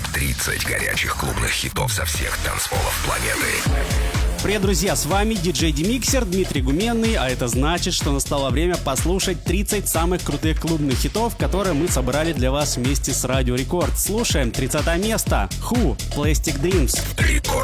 ТОП-30 горячих клубных хитов со всех танцполов планеты. Привет, друзья, с вами диджей Демиксер, Дмитрий Гуменный, а это значит, что настало время послушать 30 самых крутых клубных хитов, которые мы собрали для вас вместе с Радио Рекорд. Слушаем 30 место. Who? Plastic Dreams. Рекорд